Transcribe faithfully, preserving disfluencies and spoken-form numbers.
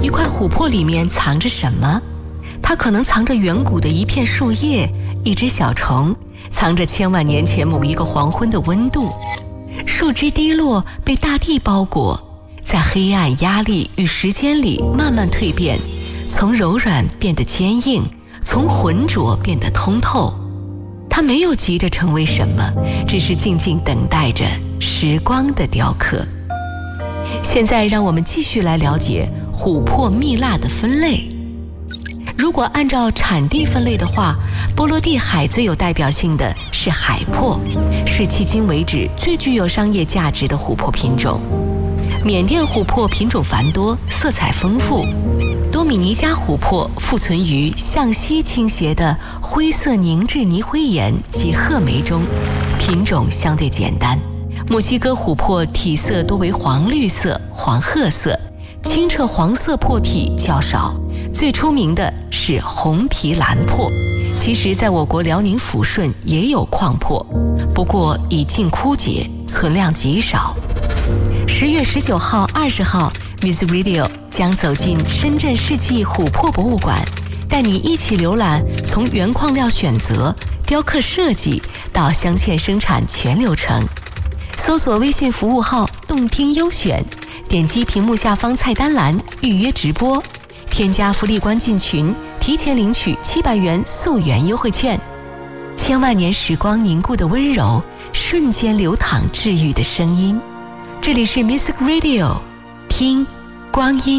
一块琥珀里面藏着什么？它可能藏着远古的一片树叶，一只小虫，藏着千万年前某一个黄昏的温度。树枝滴落，被大地包裹，在黑暗、压力与时间里慢慢蜕变，从柔软变得坚硬，从浑浊变得通透。它没有急着成为什么，只是静静等待着时光的雕刻。现在让我们继续来了解琥珀蜜蜡的分类。如果按照产地分类的话，波罗的海最有代表性的是海珀，是迄今为止最具有商业价值的琥珀品种。缅甸琥珀品种繁多，色彩丰富。多米尼加琥珀附存于向西倾斜的灰色凝质泥灰岩及褐煤中，品种相对简单。墨西哥琥珀体色多为黄绿色、黄褐色，清澈黄色珀体较少。最出名的是红皮蓝珀，其实在我国辽宁抚顺也有矿珀，不过已近枯竭，存量极少。十月十九号、二十号 ，Music Radio 将走进深圳世纪琥珀博物馆，带你一起浏览从原矿料选择、雕刻设计到镶嵌生产全流程。搜索微信服务号“动听优选”，点击屏幕下方菜单栏预约直播。添加福利关进群，提前领取七百元溯源优惠券。千万年时光凝固的温柔，瞬间流淌治愈的声音。这里是 Music Radio， 听光阴。